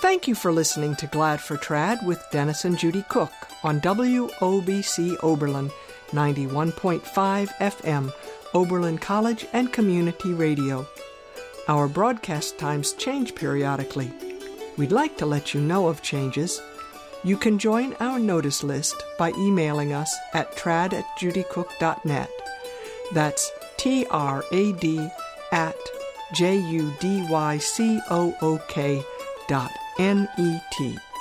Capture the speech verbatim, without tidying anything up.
Thank you for listening to Glad for Trad with Dennis and Judy Cook on W O B C Oberlin, ninety-one point five F M, Oberlin College and Community Radio. Our broadcast times change periodically. We'd like to let you know of changes. You can join our notice list by emailing us at trad at judycook dot net. That's T R A D at J U D Y C O O K dot N E T.